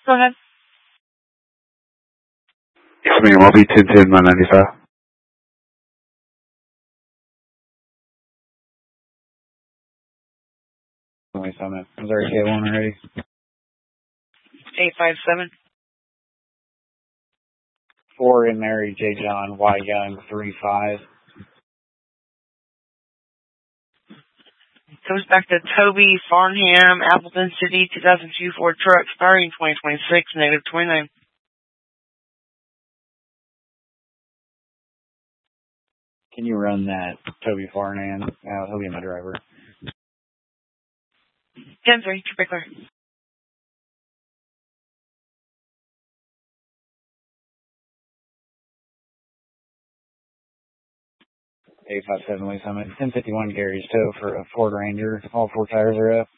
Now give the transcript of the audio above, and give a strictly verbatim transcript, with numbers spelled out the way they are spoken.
Go ahead. Yes, ma'am. I'll be ten ten nine ninety-five. Wait a minute. Missouri K one already. eight five seven. Four and Mary J. John Y. Young three five. Comes back to Toby Farnham, Appleton City, two thousand two Ford truck, expiring twenty twenty-six, negative twenty-nine. Can you run that Toby Farnham? Uh, he'll be my driver. ten three, trip clear. eight five seven Lee Summit. ten fifty-one Gary's Tow for a Ford Ranger. All four tires are up.